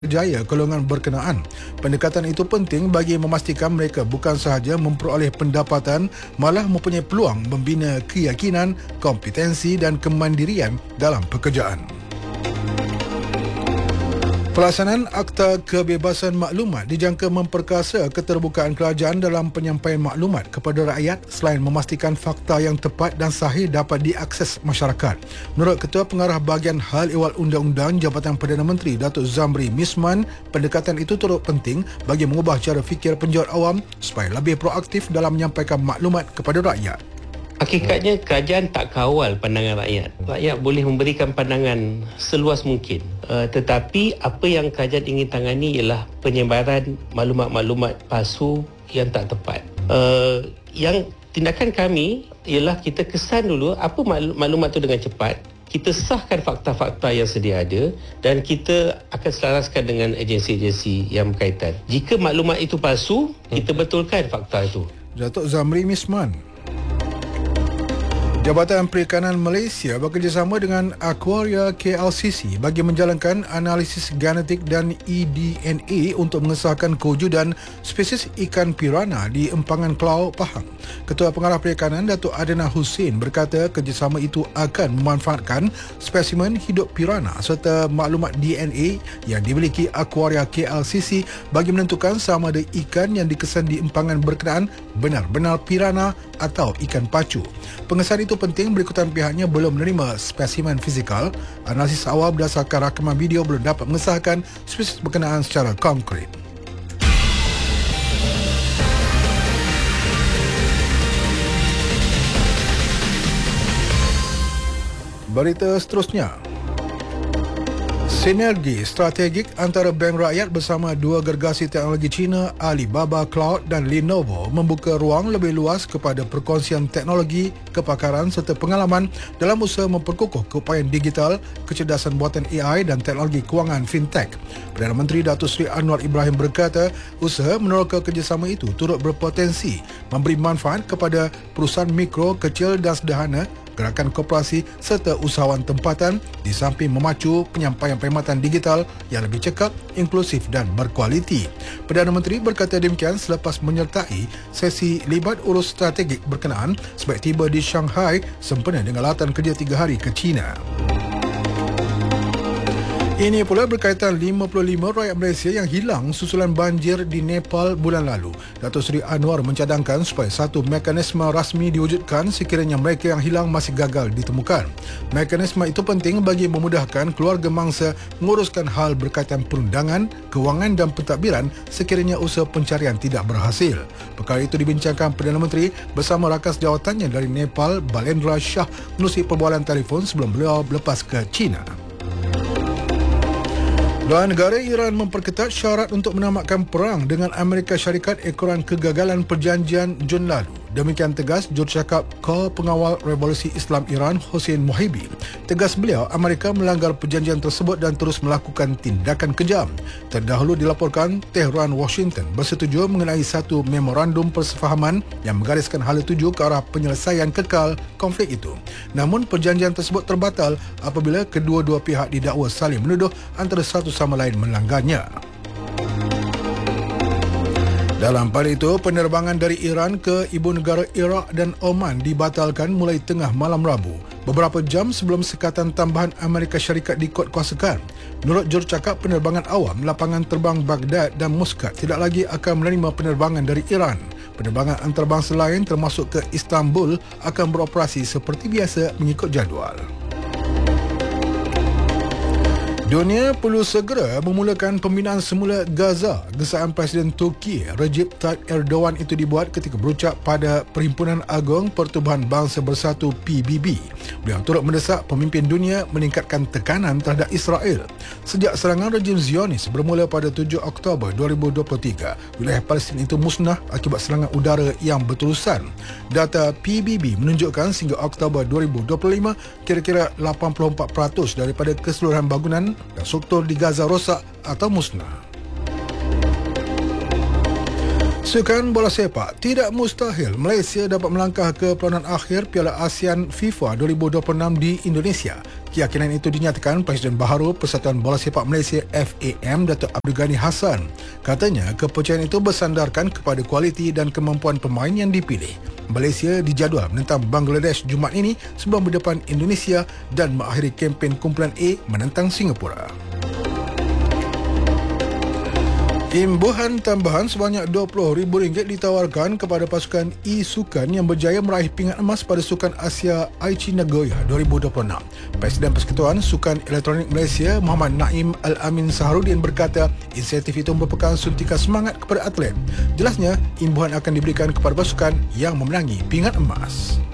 kerjaya golongan berkenaan. Pendekatan itu penting bagi memastikan mereka bukan sahaja memperoleh pendapatan, malah mempunyai peluang membina keyakinan, kompetensi dan kemandirian dalam pekerjaan. Pelaksanaan Akta Kebebasan Maklumat dijangka memperkasa keterbukaan kerajaan dalam penyampaian maklumat kepada rakyat selain memastikan fakta yang tepat dan sahih dapat diakses masyarakat. Menurut Ketua Pengarah Bahagian Hal Ehwal Undang-Undang Jabatan Perdana Menteri Datuk Zamri Misman, pendekatan itu turut penting bagi mengubah cara fikir penjawat awam supaya lebih proaktif dalam menyampaikan maklumat kepada rakyat. Hakikatnya kerajaan tak kawal pandangan rakyat. Rakyat boleh memberikan pandangan seluas mungkin. Tetapi apa yang kerajaan ingin tangani ialah penyebaran maklumat-maklumat palsu yang tak tepat. Yang tindakan kami ialah kita kesan dulu apa maklumat itu dengan cepat. Kita sahkan fakta-fakta yang sedia ada dan kita akan selaraskan dengan agensi-agensi yang berkaitan. Jika maklumat itu palsu, kita betulkan fakta itu. Datuk Zamri Misman. Jabatan Perikanan Malaysia bekerjasama dengan Aquaria KLCC bagi menjalankan analisis genetik dan eDNA untuk mengesahkan kewujudan spesies ikan piranha di empangan Kelau Pahang. Ketua Pengarah Perikanan Datuk Adena Hussein berkata kerjasama itu akan memanfaatkan spesimen hidup piranha serta maklumat DNA yang dimiliki Aquaria KLCC bagi menentukan sama ada ikan yang dikesan di empangan berkenaan benar-benar piranha atau ikan pacu. Pengesahan itu penting berikutan pihaknya belum menerima spesimen fizikal. Analisis awal berdasarkan rakaman video belum dapat mengesahkan spesies berkenaan secara konkret. Berita seterusnya. Sinergi strategik antara Bank Rakyat bersama dua gergasi teknologi China, Alibaba Cloud dan Lenovo membuka ruang lebih luas kepada perkongsian teknologi, kepakaran serta pengalaman dalam usaha memperkukuh keupayaan digital, kecerdasan buatan AI dan teknologi kewangan fintech. Perdana Menteri Datuk Seri Anwar Ibrahim berkata, usaha meneroka kerjasama itu turut berpotensi memberi manfaat kepada perusahaan mikro, kecil dan sederhana, gerakan koperasi serta usahawan tempatan di samping memacu penyampaian perkhidmatan digital yang lebih cekap, inklusif dan berkualiti. Perdana Menteri berkata demikian selepas menyertai sesi libat urus strategik berkenaan sebab tiba di Shanghai sempena dengan lawatan kerja 3 hari ke China. Ini pula berkaitan 55 rakyat Malaysia yang hilang susulan banjir di Nepal bulan lalu. Datuk Seri Anwar mencadangkan supaya satu mekanisme rasmi diwujudkan sekiranya mereka yang hilang masih gagal ditemukan. Mekanisme itu penting bagi memudahkan keluarga mangsa menguruskan hal berkaitan perundangan, kewangan dan pentadbiran sekiranya usaha pencarian tidak berhasil. Perkara itu dibincangkan Perdana Menteri bersama rakas jawatannya dari Nepal, Balendra Shah, menerusi perbualan telefon sebelum beliau berlepas ke China. Luar negara Iran memperketat syarat untuk menamatkan perang dengan Amerika Syarikat ekoran kegagalan perjanjian Jun lalu. Demikian tegas jurucakap Kor Pengawal Revolusi Islam Iran Hossein Mohibi. Tegas beliau, Amerika melanggar perjanjian tersebut dan terus melakukan tindakan kejam. Terdahulu dilaporkan Tehran Washington bersetuju mengenai satu memorandum persefahaman yang menggariskan hala tuju ke arah penyelesaian kekal konflik itu. Namun perjanjian tersebut terbatal apabila kedua-dua pihak didakwa saling menuduh antara satu sama lain melanggarnya. Dalam pada itu, penerbangan dari Iran ke ibu negara Iraq dan Oman dibatalkan mulai tengah malam Rabu, beberapa jam sebelum sekatan tambahan Amerika Syarikat dikuatkuasakan. Menurut jurucakap penerbangan awam, lapangan terbang Baghdad dan Muscat tidak lagi akan menerima penerbangan dari Iran. Penerbangan antarabangsa lain termasuk ke Istanbul akan beroperasi seperti biasa mengikut jadual. Dunia perlu segera memulakan pembinaan semula Gaza. Gesaan Presiden Turki Recep Tayyip Erdogan itu dibuat ketika berucap pada Perhimpunan Agung Pertubuhan Bangsa Bersatu PBB. Beliau turut mendesak pemimpin dunia meningkatkan tekanan terhadap Israel. Sejak serangan rejim Zionis bermula pada 7 Oktober 2023, wilayah Palestin itu musnah akibat serangan udara yang berterusan. Data PBB menunjukkan sehingga Oktober 2025, kira-kira 84% daripada keseluruhan bangunan dan struktur di Gaza rosak atau musnah. Sukan bola sepak, tidak mustahil Malaysia dapat melangkah ke peranan akhir Piala ASEAN FIFA 2026 di Indonesia. Keyakinan itu dinyatakan Presiden Baharu Persatuan Bola Sepak Malaysia FAM Datuk Abdul Ghani Hassan. Katanya kepercayaan itu bersandarkan kepada kualiti dan kemampuan pemain yang dipilih. Malaysia dijadual menentang Bangladesh Jumaat ini sebelum berdepan Indonesia dan mengakhiri kempen kumpulan A menentang Singapura. Imbuhan tambahan sebanyak RM20,000 ditawarkan kepada pasukan e-sukan yang berjaya meraih pingat emas pada Sukan Asia Aichi Nagoya 2026. Presiden Persekutuan Sukan Elektronik Malaysia Muhammad Naim Al-Amin Saharudin berkata insentif itu merupakan suntikan semangat kepada atlet. Jelasnya, imbuhan akan diberikan kepada pasukan yang memenangi pingat emas.